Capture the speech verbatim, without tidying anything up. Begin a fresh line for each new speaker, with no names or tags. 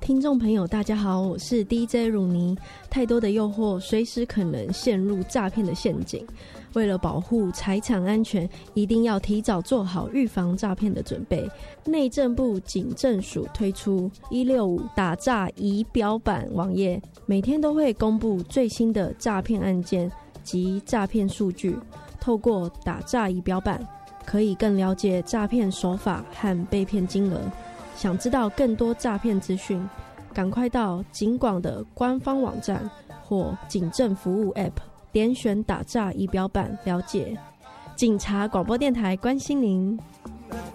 听众朋友大家好，我是 D J 汝妮。太多的诱惑随时可能陷入诈骗的陷阱，为了保护财产安全，一定要提早做好预防诈骗的准备。内政部警政署推出一六五打诈仪表板网页，每天都会公布最新的诈骗案件及诈骗数据。透过打诈仪表板，可以更了解诈骗手法和被骗金额。想知道更多诈骗资讯，赶快到警广的官方网站或警政服务 App 点选打诈仪表板了解。警察广播电台关心您。